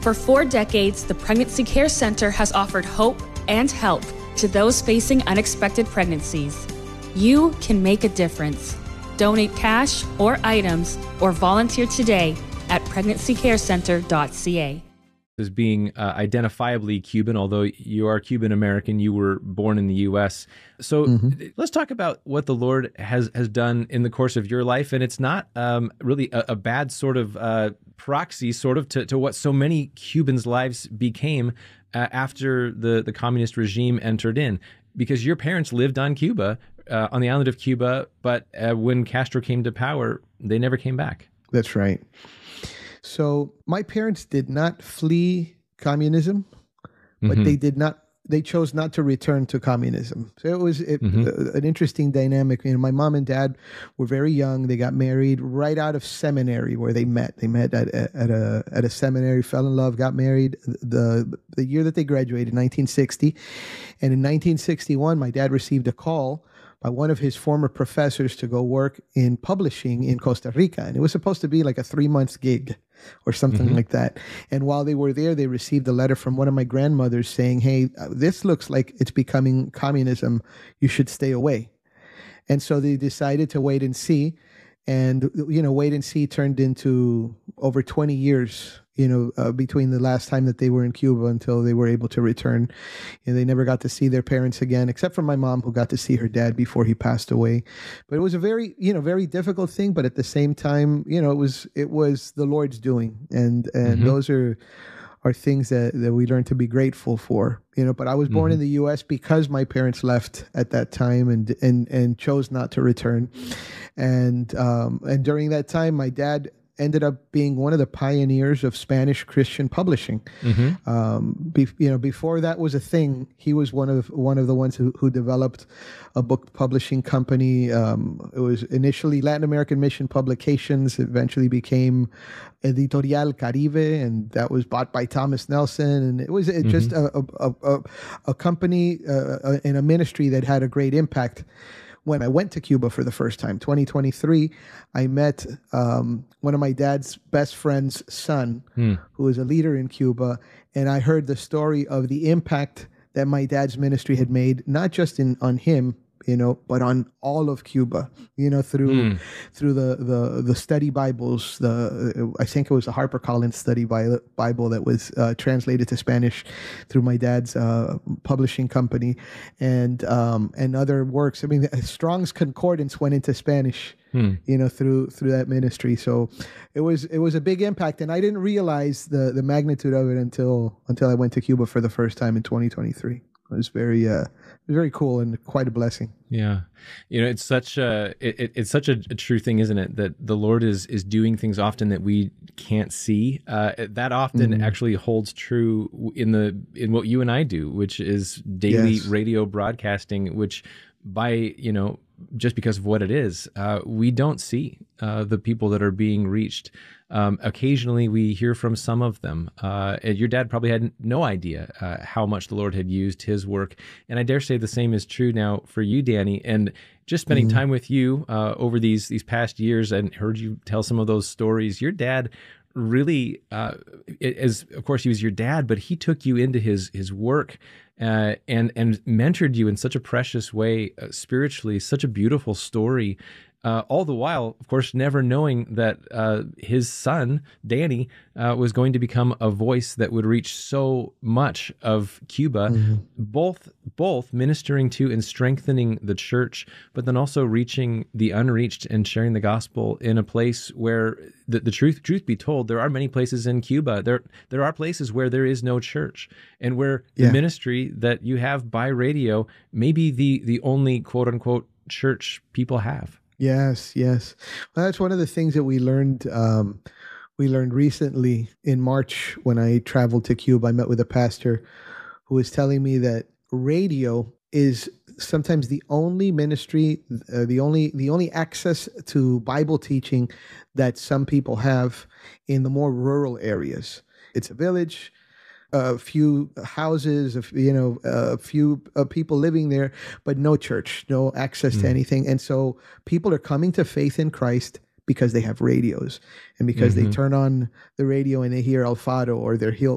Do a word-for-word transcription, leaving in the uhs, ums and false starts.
For four decades, the Pregnancy Care Center has offered hope and help to those facing unexpected pregnancies. You can make a difference. Donate cash or items or volunteer today at pregnancy care center dot c a. As being uh, identifiably Cuban, although you are Cuban American, you were born in the U S. So mm-hmm. let's talk about what the Lord has has done in the course of your life. And it's not um, really a, a bad sort of uh, proxy, sort of, to, to what so many Cubans' lives became uh, after the, the communist regime entered in. Because your parents lived on Cuba, uh, on the island of Cuba, but uh, when Castro came to power, they never came back. That's right. So my parents did not flee communism, but mm-hmm. they did not. They chose not to return to communism. So it was it, mm-hmm. uh, an interesting dynamic. You know, my mom and dad were very young. They got married right out of seminary, where they met. They met at at a at a seminary, fell in love, got married. The the year that they graduated, nineteen sixty, and in nineteen sixty-one, my dad received a call by one of his former professors to go work in publishing in Costa Rica. And it was supposed to be like a three-month gig or something mm-hmm. like that. And while they were there, they received a letter from one of my grandmothers saying, hey, this looks like it's becoming communism. You should stay away. And so they decided to wait and see. And, you know, wait and see turned into over twenty years, you know, uh, between the last time that they were in Cuba until they were able to return. And they never got to see their parents again, except for my mom, who got to see her dad before he passed away. But it was a very, you know, very difficult thing. But at the same time, you know, it was it was the Lord's doing. And and mm-hmm. those are are things that, that we learn to be grateful for, you know. But I was born mm-hmm. in the U S because my parents left at that time and and and chose not to return. And um, and during that time, my dad ended up being one of the pioneers of Spanish Christian publishing. Mm-hmm. Um, be, you know, before that was a thing, he was one of one of the ones who, who developed a book publishing company. Um, it was initially Latin American Mission Publications. It eventually became Editorial Caribe, and that was bought by Thomas Nelson. And it was it mm-hmm. just a a, a, a company uh, and a ministry that had a great impact. When I went to Cuba for the first time, twenty twenty-three, I met um, one of my dad's best friend's son, mm. who was a leader in Cuba, and I heard the story of the impact that my dad's ministry had made, not just in on him, you know, but on all of Cuba, you know, through mm. through the, the the study Bibles. The I think it was the HarperCollins Study Bible that was uh, translated to Spanish through my dad's uh, publishing company, and um, and other works. I mean, Strong's Concordance went into Spanish, mm. you know, through through that ministry. So it was it was a big impact, and I didn't realize the the magnitude of it until until I went to Cuba for the first time in twenty twenty-three. It was very, uh, it was very cool and quite a blessing. Yeah, you know, it's such a, it, it's such a, a true thing, isn't it? That the Lord is is doing things often that we can't see. Uh, that often mm-hmm. actually holds true in the in what you and I do, which is daily yes. radio broadcasting. Which, by you know, just because of what it is, uh, we don't see uh, the people that are being reached. Um, occasionally we hear from some of them. Uh, your dad probably had no idea uh, how much the Lord had used his work. And I dare say the same is true now for you, Danny. And just spending mm-hmm. time with you uh, over these these past years and heard you tell some of those stories, your dad really, uh, as of course he was your dad, but he took you into his his work uh, and, and mentored you in such a precious way, uh, spiritually, such a beautiful story. Uh, all the while, of course, never knowing that uh, his son, Danny, uh, was going to become a voice that would reach so much of Cuba, mm-hmm. both both ministering to and strengthening the church, but then also reaching the unreached and sharing the gospel in a place where the, the truth truth be told, there are many places in Cuba, there there are places where there is no church, and where yeah. the ministry that you have by radio may be the, the only quote-unquote church people have. Yes, yes. Well, that's one of the things that we learned. Um, we learned recently in March when I traveled to Cuba. I met with a pastor who was telling me that radio is sometimes the only ministry, uh, the only the only access to Bible teaching that some people have in the more rural areas. It's a village. A few houses, a, you know, a few uh, people living there, but no church, no access mm. to anything. And so people are coming to faith in Christ because they have radios and because mm-hmm. they turn on the radio and they hear El Faro or they hear